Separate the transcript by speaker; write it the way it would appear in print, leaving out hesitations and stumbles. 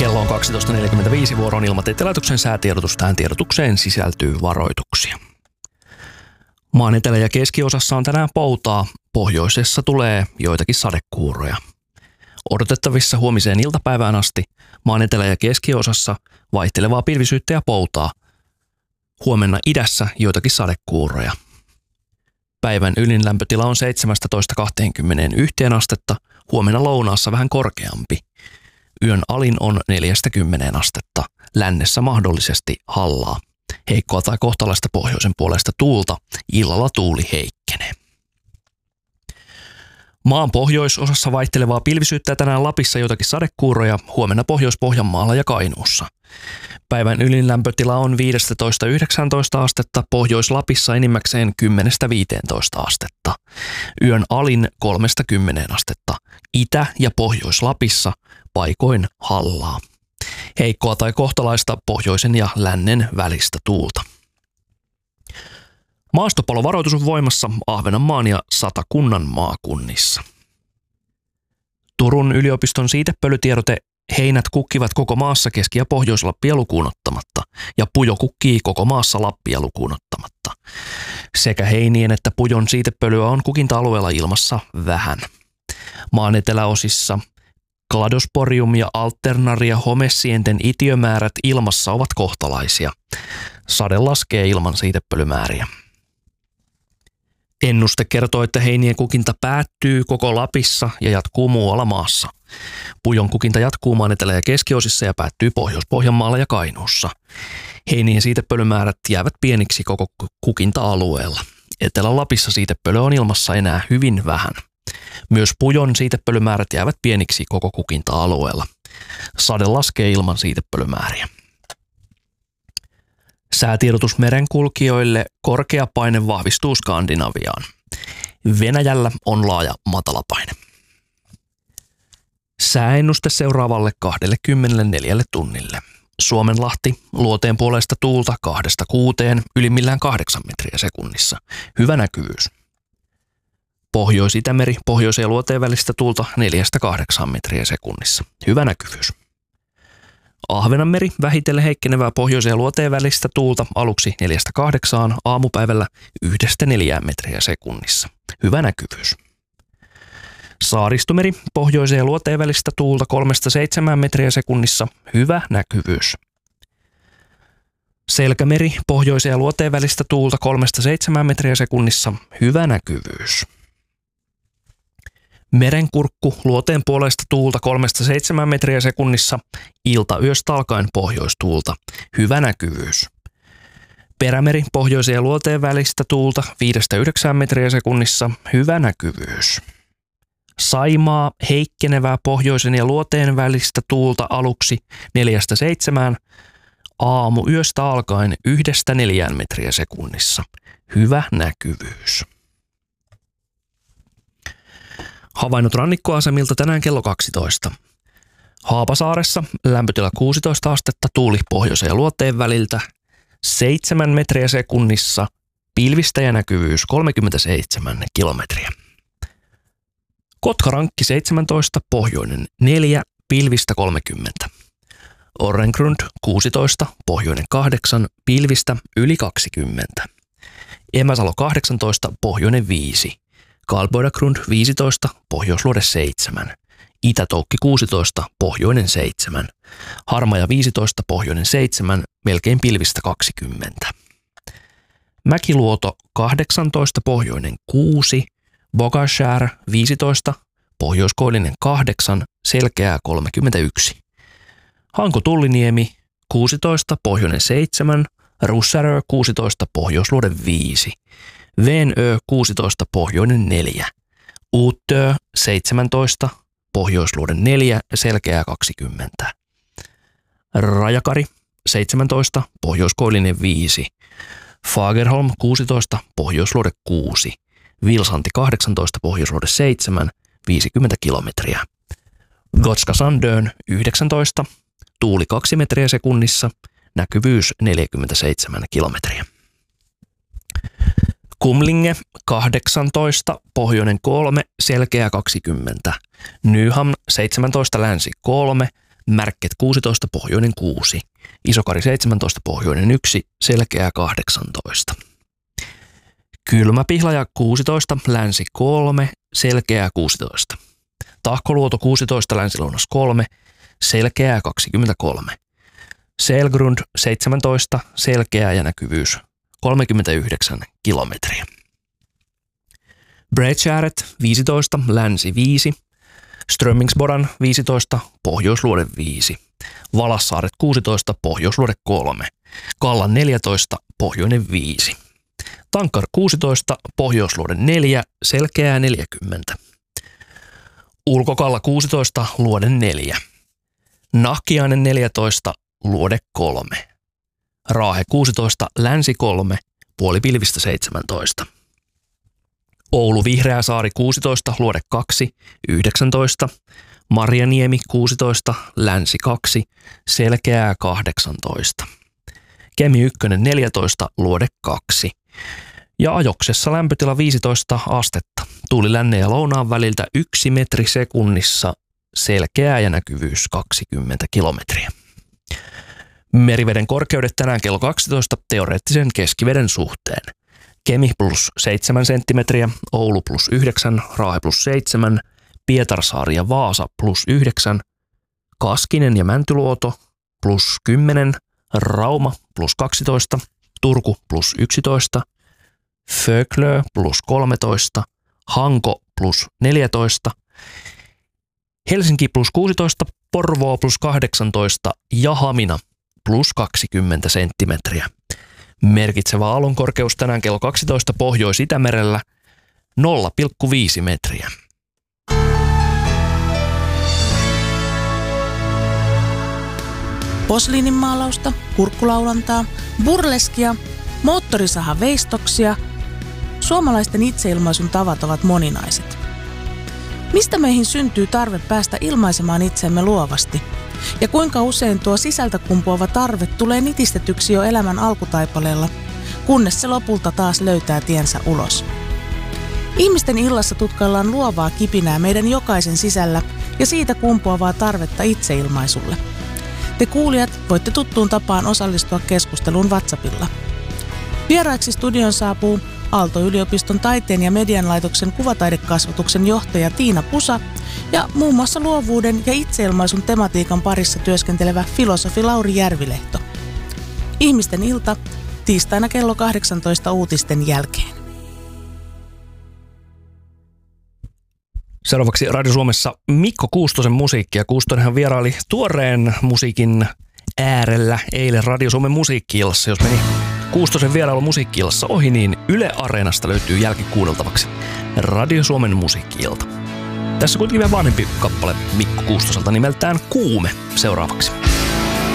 Speaker 1: Kello on 12.45, vuoron Ilmatieteen laitoksen säätiedotus. Tähän tiedotukseen sisältyy varoituksia. Maan etelä- ja keskiosassa on tänään poutaa. Pohjoisessa tulee joitakin sadekuuroja. Odotettavissa huomiseen iltapäivään asti maan etelä- ja keskiosassa vaihtelevaa pilvisyyttä ja poutaa. Huomenna idässä joitakin sadekuuroja. Päivän ylin lämpötila on 17-21 astetta, huomenna lounaassa vähän korkeampi. Yön alin on 4-10 astetta, lännessä mahdollisesti hallaa. Heikkoa tai kohtalaista pohjoisen puolesta tuulta, illalla tuuli heikkenee. Maan pohjoisosassa vaihtelevaa pilvisyyttä tänään Lapissa joitakin sadekuuroja, huomenna Pohjois-Pohjanmaalla ja Kainuussa. Päivän ylin lämpötila on 15-19 astetta, Pohjois-Lapissa enimmäkseen 10-15 astetta. Yön alin 3-10 astetta, Itä- ja Pohjois-Lapissa paikoin hallaa. Heikkoa tai kohtalaista pohjoisen ja lännen välistä tuulta. Maastopalovaroitus on voimassa Ahvenanmaan ja Satakunnan maakunnissa. Turun yliopiston siitepölytiedote: heinät kukkivat koko maassa Keski- ja Pohjois-Lappia lukuun ottamatta, ja pujo kukkii koko maassa Lappia lukuun ottamatta. Sekä heinien että pujon siitepölyä on kukinta-alueella ilmassa vähän. Maan eteläosissa Cladosporium ja Alternaria homesienten itiömäärät ilmassa ovat kohtalaisia. Sade laskee ilman siitepölymääriä. Ennuste kertoo, että heinien kukinta päättyy koko Lapissa ja jatkuu muualla maassa. Pujon kukinta jatkuu maan etelä- ja keskiosissa ja päättyy Pohjois-Pohjanmaalla ja Kainuussa. Heinien siitepölymäärät jäävät pieniksi koko kukinta-alueella. Etelä-Lapissa siitepölyä on ilmassa enää hyvin vähän. Myös pujon siitepölymäärät jäävät pieniksi koko kukinta-alueella. Sade laskee ilman siitepölymääriä. Säätiedotus merenkulkijoille: korkea paine vahvistuu Skandinaviaan. Venäjällä on laaja matalapaine. Sääennuste seuraavalle 24 tunnille. Suomenlahti, luoteen puolesta tuulta 2-6, ylimmillään 8 metriä sekunnissa. Hyvä näkyvyys. Pohjois-Itämeri, pohjoiseen ja luoteen välistä tuulta 4-8 metriä sekunnissa. Hyvä näkyvyys. Ahvenanmeri, vähitellen heikkenevää pohjoiseen ja luoteen välistä tuulta aluksi 4-8, aamupäivällä 1-4 metriä sekunnissa. Hyvä näkyvyys. Saaristomeri, pohjoiseen ja luoteen välistä tuulta 3-7 metriä sekunnissa. Hyvä näkyvyys. Selkämeri, pohjoiseen ja luoteen välistä tuulta 3-7 metriä sekunnissa. Hyvä näkyvyys. Merenkurkku, luoteen puolesta tuulta 3-7 metriä sekunnissa, iltayöstä alkaen pohjoistuulta. Hyvä näkyvyys. Perämeri, pohjoiseen ja luoteen välistä tuulta 5-9 metriä sekunnissa. Hyvä näkyvyys. Saimaa, heikkenevää pohjoisen ja luoteen välistä tuulta aluksi 4-7, aamuyöstä alkaen 1-4 metriä sekunnissa. Hyvä näkyvyys. Havainnot rannikkoasemilta tänään kello 12. Haapasaaressa lämpötila 16 astetta, tuuli pohjoisen ja luoteen väliltä 7 metriä sekunnissa, pilvistä ja näkyvyys 37 kilometriä. Kotkarankki 17, pohjoinen 4, pilvistä 30. Orrengrund 16, pohjoinen 8, pilvistä yli 20. Emäsalo 18, pohjoinen 5. Karlbödagrund 15, pohjoisluode 7. Itä-Toukki 16, pohjoinen 7. Harmaja 15, pohjoinen 7, melkein pilvistä 20. Mäkiluoto 18, pohjoinen 6. Bogashär 15, pohjoiskoillinen 8, selkeää 31. Hanko-Tulliniemi 16, pohjoinen 7. Russärö 16, pohjoisluode 5. Venö 16, pohjoinen 4. Uutö 17, pohjoisluode 4, selkeää 20. Rajakari 17, pohjoiskoillinen 5. Fagerholm 16, pohjoisluode 6. Vilsanti 18, pohjoisluode 7, 50 kilometriä. Gotska Sandön 19, tuuli 2 metriä sekunnissa, näkyvyys 47 kilometriä. Kumlinge 18, pohjoinen 3, selkeä 20. Nyham 17, länsi 3, Märket 16, pohjoinen 6, Isokari 17, pohjoinen 1, Selkeää 18. Kylmäpihlaja 16, länsi 3, Selkeää 16. Tahkoluoto 16, länsi-lounas 3, Selkeää 23. Selgrund 17, Selkeää ja näkyvyys 39 kilometriä. Bredgäret 15, länsi 5, Strömmingsbodan 15, pohjoisluode 5, Valassaaret 16, pohjoisluode 3, Kallan 14, pohjoinen 5, Tankar 16, pohjoisluode 4, Selkeää 40, Ulkokalla 16, luode 4, Nahkiainen 14, luode 3, Raahe 16, länsi 3, puolipilvistä 17. Oulu Vihreäsaari 16, luode 2, 19, Marjaniemi 16, länsi 2, Selkeää 18. Kemi 1 14, luode 2. Ja Ajoksessa lämpötila 15 astetta. Tuuli lännen ja lounaan väliltä 1 metri sekunnissa, Selkeää ja näkyvyys 20 kilometriä. Meriveden korkeudet tänään kello 12 teoreettisen keskiveden suhteen. Kemi plus 7 senttimetriä, Oulu plus 9, Raahe plus 7, Pietarsaari ja Vaasa plus 9, Kaskinen ja Mäntyluoto plus 10, Rauma plus 12, Turku plus 11, Föglö plus 13, Hanko plus 14, Helsinki plus 16, Porvoo plus 18 ja Hamina plus 20 senttimetriä. Merkitsevä aallonkorkeus tänään kello 12 Pohjois-Itämerellä 0,5 metriä.
Speaker 2: Posliininmaalausta, kurkkulaulantaa, burleskia, moottorisahaveistoksia. Suomalaisten itseilmaisun tavat ovat moninaiset. Mistä meihin syntyy tarve päästä ilmaisemaan itsemme luovasti? Ja kuinka usein tuo sisältä kumpuava tarve tulee nitistetyksi jo elämän alkutaipaleella, kunnes se lopulta taas löytää tiensä ulos? Ihmisten illassa tutkaillaan luovaa kipinää meidän jokaisen sisällä ja siitä kumpuavaa tarvetta itseilmaisulle. Te kuulijat voitte tuttuun tapaan osallistua keskusteluun WhatsAppilla. Vieraiksi studion saapuu Aalto-yliopiston taiteen ja median laitoksen kuvataidekasvatuksen johtaja Tiina Pusa ja muun muassa luovuuden ja itseilmaisun tematiikan parissa työskentelevä filosofi Lauri Järvilehto. Ihmisten ilta tiistaina kello 18 uutisten jälkeen.
Speaker 1: Seuraavaksi Radio Suomessa Mikko Kuustosen musiikkia. Kuustonenhan vieraili tuoreen musiikin äärellä eilen Radio Suomen musiikki-illassa. Jos meni Kuustosen vierailu musiikki-illassa ohi, niin Yle Areenasta löytyy jälkikuunneltavaksi Radio Suomen musiikki-ilta. Tässä kuitenkin vielä vanhempi kappale Mikko Kuustoselta nimeltään Kuume seuraavaksi.